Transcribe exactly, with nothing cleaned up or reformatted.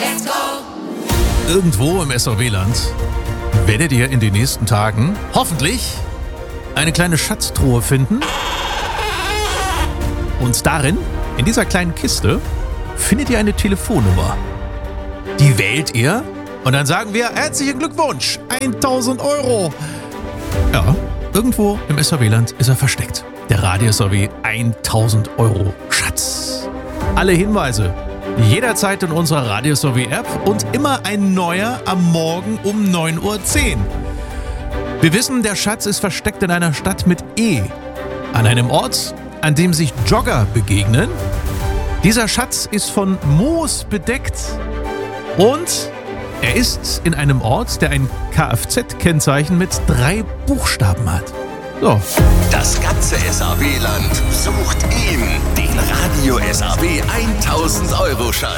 Let's go! Irgendwo im S A W-Land werdet ihr in den nächsten Tagen hoffentlich eine kleine Schatztruhe finden. Und darin, in dieser kleinen Kiste, findet ihr eine Telefonnummer. Die wählt ihr und dann sagen wir, herzlichen Glückwunsch, tausend Euro. Ja, irgendwo im S A W-Land ist er versteckt. Der Radio S A W tausend Euro Schatz. Alle Hinweise jederzeit in unserer Radio S A W-App und immer ein neuer am Morgen um neun Uhr zehn. Wir wissen, der Schatz ist versteckt in einer Stadt mit E. An einem Ort, an dem sich Jogger begegnen. Dieser Schatz ist von Moos bedeckt und er ist in einem Ort, der ein Kfz-Kennzeichen mit drei Buchstaben hat. So. Das ganze S A W-Land sucht ihn, den Radio S A W tausend Euro Schatz.